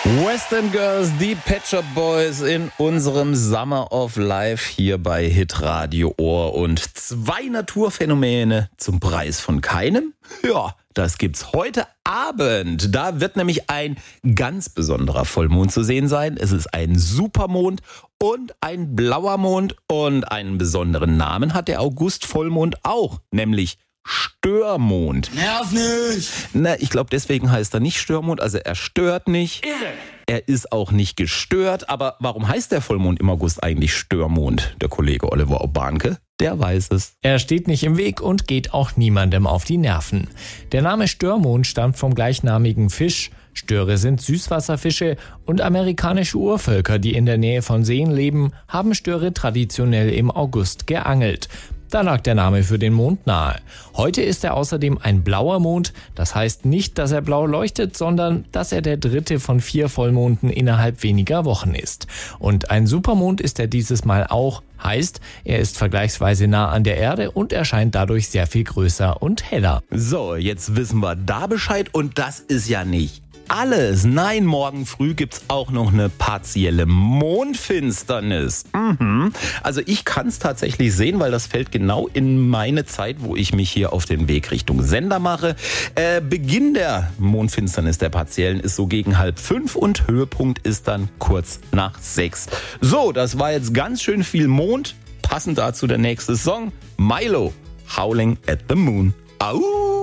Western Girls, die Pet Shop Boys in unserem Summer of Life hier bei Hitradio Ohr. Und 2 Naturphänomene zum Preis von keinem? Ja, das gibt's heute Abend. Da wird nämlich ein ganz besonderer Vollmond zu sehen sein. Es ist ein Supermond und ein blauer Mond. Und einen besonderen Namen hat der August-Vollmond auch, nämlich Störmond. Nerv nicht! Na, ich glaube, deswegen heißt er nicht Störmond, also er stört nicht. Irre! Er ist auch nicht gestört, aber warum heißt der Vollmond im August eigentlich Störmond? Der Kollege Oliver Obanke, der weiß es. Er steht nicht im Weg und geht auch niemandem auf die Nerven. Der Name Störmond stammt vom gleichnamigen Fisch. Störe sind Süßwasserfische und amerikanische Urvölker, die in der Nähe von Seen leben, haben Störe traditionell im August geangelt. Da lag der Name für den Mond nahe. Heute ist er außerdem ein blauer Mond. Das heißt nicht, dass er blau leuchtet, sondern dass er der 3. von 4 Vollmonden innerhalb weniger Wochen ist. Und ein Supermond ist er dieses Mal auch. Heißt, er ist vergleichsweise nah an der Erde und erscheint dadurch sehr viel größer und heller. So, jetzt wissen wir da Bescheid und das ist ja nicht alles. Nein, morgen früh gibt's auch noch eine partielle Mondfinsternis. Also ich kann es tatsächlich sehen, weil das fällt genau in meine Zeit, wo ich mich hier auf den Weg Richtung Sender mache. Beginn der Mondfinsternis der partiellen ist so gegen 4:30 und Höhepunkt ist dann kurz nach 6. So, das war jetzt ganz schön viel Mond. Passend dazu der nächste Song. Milo, Howling at the Moon. Au!